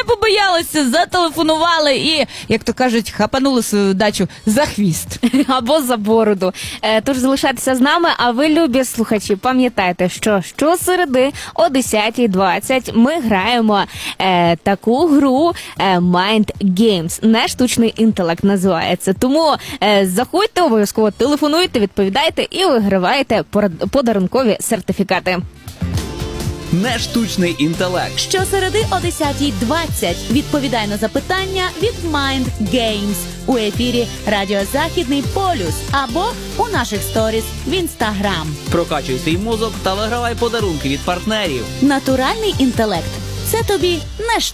побоялися, зателефонували і, як то кажуть, хапанули свою дачу за хвіст. Або за бороду. Тож залишайтеся з нами, а ви, любі слухачі, пам'ятайте, що щосереди о 10:20 ми граємо таку гру Mind Games. Не штучний інтелект називається. Тому заходьте, обов'язково телефонуйте, відповідайте і вигравайте подарункові сертифікати. Не штучний інтелект. Щосереди о 10:20 відповідай на запитання від Mind Games у ефірі Радіо Західний Полюс або у наших сторіс в Інстаграм. Прокачуй свій мозок та вигравай подарунки від партнерів. Натуральний інтелект – це тобі не